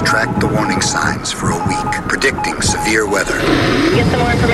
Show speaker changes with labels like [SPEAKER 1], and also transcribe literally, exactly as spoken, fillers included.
[SPEAKER 1] tracked the warning signs for a week, predicting severe weather.
[SPEAKER 2] Get some more information.